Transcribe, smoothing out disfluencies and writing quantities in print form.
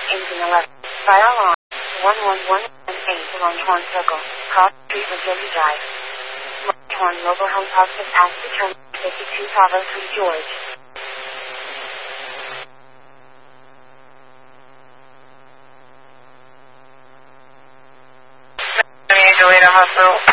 engine 11. Fire alarm. 11118 along Horn Circle. Cross Street Missouri Drive. Horn Mobile Home Park has asked to turn 52 Bravo 3 George. Angelina Hospital.